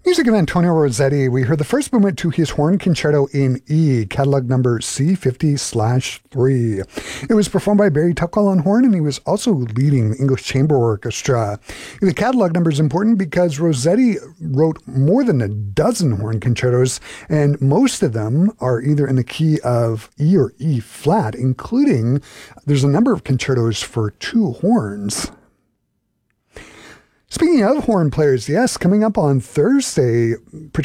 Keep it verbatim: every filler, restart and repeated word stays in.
Music of Antonio Rossetti. We heard the first movement to his horn concerto in E, catalog number C fifty slash three. It was performed by Barry Tuckwell on horn, and he was also leading the English Chamber Orchestra. The catalog number is important because Rossetti wrote more than a dozen horn concertos, and most of them are either in the key of E or E flat, including there's a number of concertos for two horns. Speaking of horn players, yes, coming up on Thursday,